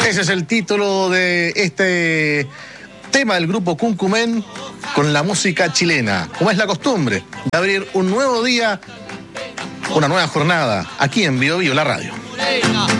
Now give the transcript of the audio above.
Ese es el título de este tema del grupo Cuncumen con la música chilena. Como es la costumbre de abrir un nuevo día, una nueva jornada aquí en Bio Bio, la radio.